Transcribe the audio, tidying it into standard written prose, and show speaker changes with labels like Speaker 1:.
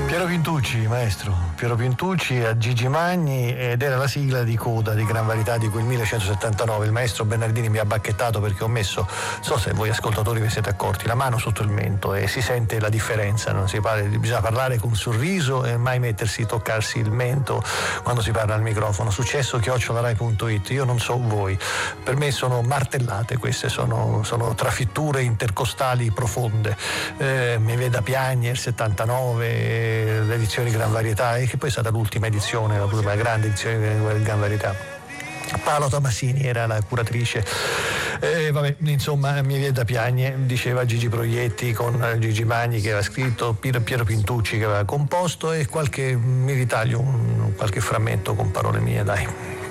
Speaker 1: Piero Pintucci, maestro, Piero Pintucci a Gigi Magni, ed era la sigla di coda di Gran Varietà di quel 1179. Il maestro Bernardini mi ha bacchettato perché ho messo, so se voi ascoltatori vi siete accorti, la mano sotto il mento e si sente la differenza, non si parla, bisogna parlare con sorriso e mai toccarsi il mento quando si parla al microfono. Successo@rai.it. Io non so voi, per me sono martellate queste, sono trafitture intercostali profonde. Mi veda piagne il 79, l'edizione di Gran Varietà, e che poi è stata l'ultima edizione, la grande edizione di Gran Varietà. Paolo Tomassini era la curatrice. Vabbè, insomma, mi viene da piagne, diceva Gigi Proietti con Gigi Magni che aveva scritto, Piero Pintucci che aveva composto, e mi ritaglio qualche frammento con parole mie, dai.